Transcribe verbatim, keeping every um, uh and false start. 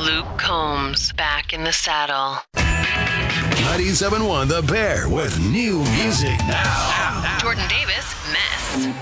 Luke Combs back in the saddle. ninety-seven point one The Bear with new music now. Jordan Davis, Mess.